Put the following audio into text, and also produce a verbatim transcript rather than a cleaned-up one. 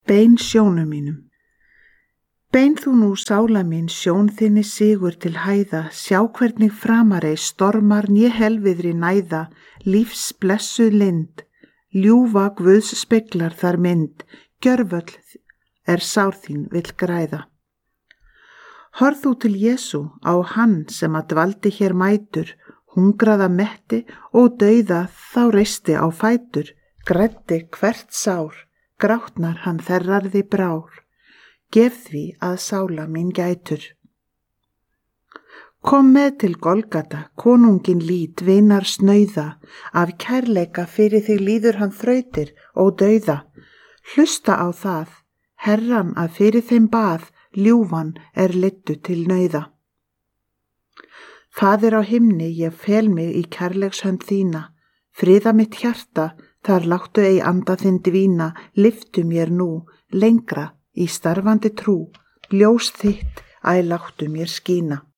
bein sjónum mínum. Bein þú nú sála mín sjón þinni sigur til hæða, sjá hvernig framarei stormar né helviðri næða, lífs blessuð lind, ljúfa Guðs speglar þar mynd, gjörvöll er sár þín vill græða. Horf þú til Jesú, á hann sem að dvaldi hér mætur, hungraða metti og dauða þá reisti á fætur, græddi hvert sár, grátnar hann þerrarði brár, gef því að sála mín gætur. Kom með til Golgata, konungin lít vinar snauða, af kærleika fyrir þig líður hann þrautir og dauða, hlusta á það, Herran að fyrir þeim bað, ljúfan er leiddu til nauða. Faðir á himni, ég fel mig í kærleikshönd þína, friða mitt hjarta, þar láttu ei anda þinn dvína, lyftu mér nú, lengra í starfandi trú, ljós þitt æ láttu mér skína.